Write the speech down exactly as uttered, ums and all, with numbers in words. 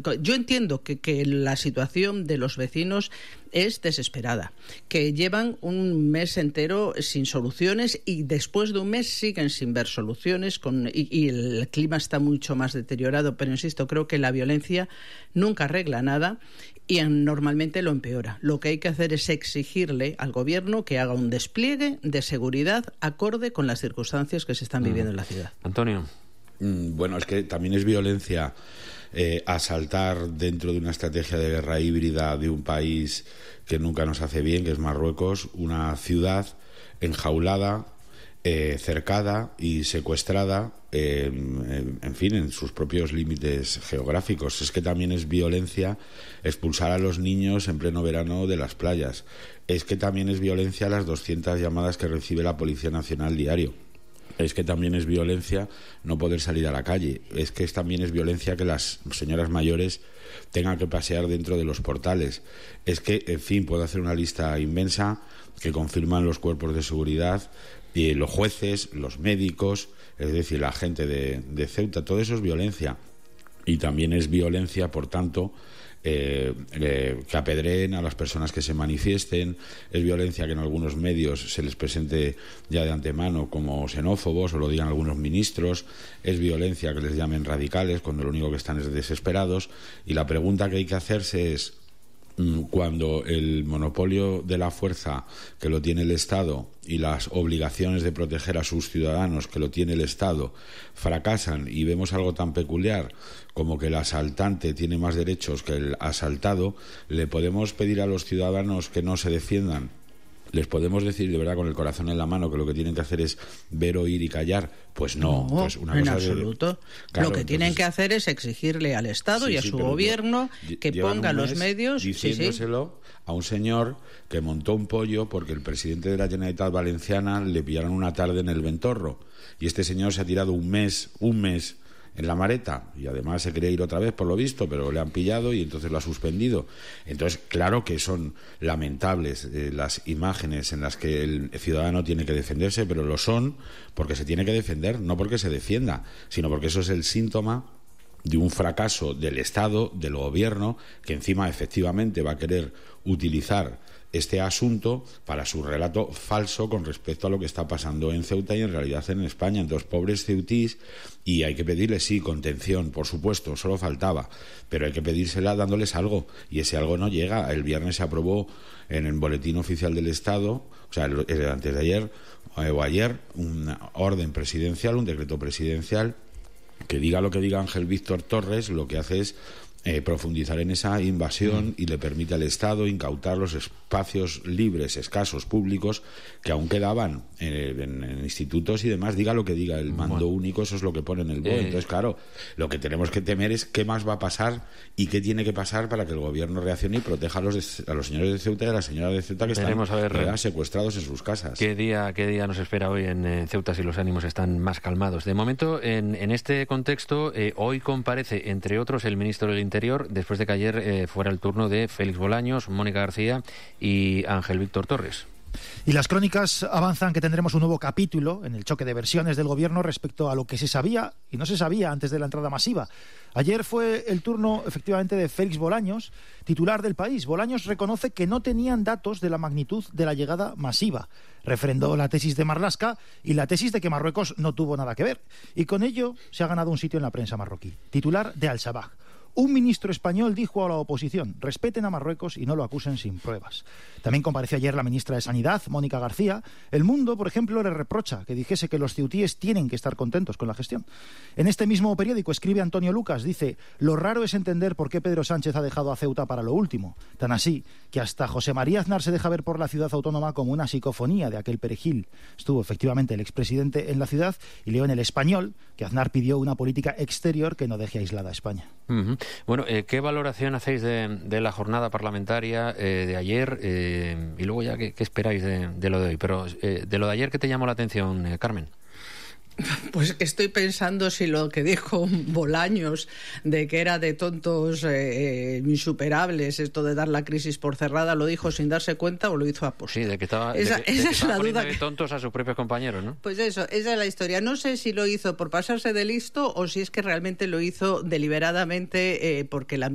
yo entiendo que, que la situación de los vecinos es desesperada, que llevan un mes entero sin soluciones y después de un mes siguen sin ver soluciones con, y, y el clima está mucho más deteriorado, pero insisto, creo que la violencia nunca arregla nada y normalmente lo empeora. Lo que hay que hacer es exigirle al gobierno que haga un despliegue de seguridad acorde con las circunstancias que se están viviendo mm. en la ciudad. Antonio. Mm, bueno, es que también es violencia eh, asaltar dentro de una estrategia de guerra híbrida de un país que nunca nos hace bien, que es Marruecos, una ciudad enjaulada, eh, cercada y secuestrada, eh, en, en fin, en sus propios límites geográficos. Es que también es violencia expulsar a los niños en pleno verano de las playas. Es que también es violencia las doscientas llamadas que recibe la Policía Nacional diario. Es que también es violencia no poder salir a la calle. Es que también es violencia que las señoras mayores tengan que pasear dentro de los portales. Es que, en fin, puedo hacer una lista inmensa que confirman los cuerpos de seguridad, y los jueces, los médicos, es decir, la gente de, de Ceuta. Todo eso es violencia. Y también es violencia, por tanto, Eh, eh, que apedreen a las personas que se manifiesten. Es violencia que en algunos medios se les presente ya de antemano como xenófobos o lo digan algunos ministros. Es violencia que les llamen radicales cuando lo único que están es desesperados. Y la pregunta que hay que hacerse es, cuando el monopolio de la fuerza que lo tiene el Estado y las obligaciones de proteger a sus ciudadanos que lo tiene el Estado fracasan y vemos algo tan peculiar como que el asaltante tiene más derechos que el asaltado, ¿le podemos pedir a los ciudadanos que no se defiendan? ¿Les podemos decir de verdad con el corazón en la mano que lo que tienen que hacer es ver, oír y callar? Pues no. No, pues una en cosa absoluto. De... Claro, lo que tienen entonces... que hacer es exigirle al Estado sí, y a sí, su gobierno yo, que ponga los medios... diciéndoselo sí, sí. a un señor que montó un pollo porque el presidente de la Generalitat Valenciana le pillaron una tarde en el Ventorro. Y este señor se ha tirado un mes, un mes... en la Mareta, y además se quería ir otra vez por lo visto, pero le han pillado y entonces lo ha suspendido. Entonces, claro que son lamentables eh, las imágenes en las que el ciudadano tiene que defenderse, pero lo son porque se tiene que defender, no porque se defienda, sino porque eso es el síntoma de un fracaso del Estado, del gobierno, que encima efectivamente va a querer utilizar este asunto para su relato falso con respecto a lo que está pasando en Ceuta y en realidad en España. Entonces, pobres ceutís, y hay que pedirles, sí, contención, por supuesto, solo faltaba, pero hay que pedírsela dándoles algo, y ese algo no llega. El viernes se aprobó en el Boletín Oficial del Estado, o sea, antes de ayer eh, o ayer, una orden presidencial, un decreto presidencial que diga lo que diga Ángel Víctor Torres, lo que hace es Eh, profundizar en esa invasión y le permite al Estado incautar los espacios libres, escasos, públicos que aún quedaban eh, en, en institutos y demás. Diga lo que diga el mando bueno. único, eso es lo que pone en el B O E. Eh. Entonces, claro, lo que tenemos que temer es qué más va a pasar y qué tiene que pasar para que el gobierno reaccione y proteja a los, de, a los señores de Ceuta y a la señora de Ceuta que Tenemos están a ver, ¿verdad? secuestrados en sus casas. ¿Qué día, qué día nos espera hoy en eh, Ceuta si los ánimos están más calmados? De momento, en, en este contexto, eh, hoy comparece, entre otros, el ministro del Interior, después de que ayer eh, fuera el turno de Félix Bolaños, Mónica García y Ángel Víctor Torres. Y las crónicas avanzan que tendremos un nuevo capítulo en el choque de versiones del gobierno respecto a lo que se sabía y no se sabía antes de la entrada masiva. Ayer fue el turno, efectivamente, de Félix Bolaños, titular del País. Bolaños reconoce que no tenían datos de la magnitud de la llegada masiva. Refrendó la tesis de Marlaska y la tesis de que Marruecos no tuvo nada que ver. Y con ello se ha ganado un sitio en la prensa marroquí. Titular de Al-Sabah. Un ministro español dijo a la oposición: respeten a Marruecos y no lo acusen sin pruebas. También compareció ayer la ministra de Sanidad, Mónica García. El Mundo, por ejemplo, le reprocha que dijese que los ceutíes tienen que estar contentos con la gestión. En este mismo periódico escribe Antonio Lucas, dice: lo raro es entender por qué Pedro Sánchez ha dejado a Ceuta para lo último. Tan así que hasta José María Aznar se deja ver por la ciudad autónoma como una psicofonía de aquel perejil. Estuvo efectivamente el expresidente en la ciudad y leo en El Español que Aznar pidió una política exterior que no deje aislada a España. Uh-huh. Bueno, eh, ¿qué valoración hacéis de, de la jornada parlamentaria eh, de ayer? Eh, y luego ya, ¿qué, qué esperáis de, de lo de hoy? Pero eh, de lo de ayer, ¿qué te llamó la atención, eh, Carmen? Pues estoy pensando si lo que dijo Bolaños de que era de tontos eh, insuperables esto de dar la crisis por cerrada, lo dijo sin darse cuenta o lo hizo a posta. Sí, de que estaba, esa, de que, esa de que es estaba la duda de que... tontos a sus propios compañeros, ¿no? Pues eso, esa es la historia. No sé si lo hizo por pasarse de listo o si es que realmente lo hizo deliberadamente eh, porque la